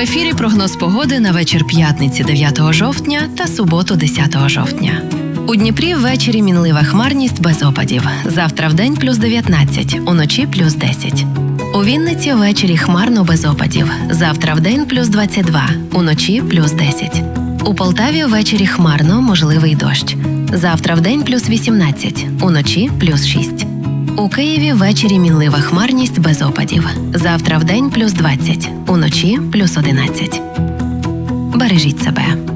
ефірі прогноз погоди на вечір п'ятниці 9 жовтня та суботу 10 жовтня. У Дніпрі ввечері мінлива хмарність без опадів. Завтра вдень плюс 19, уночі плюс 10. У Вінниці ввечері хмарно без опадів. Завтра вдень плюс 22, уночі плюс 10. У Полтаві ввечері хмарно, можливий дощ. Завтра вдень плюс 18, уночі плюс 6. У Києві ввечері мінлива хмарність без опадів. Завтра вдень плюс 20, уночі плюс 11. Бережіть себе.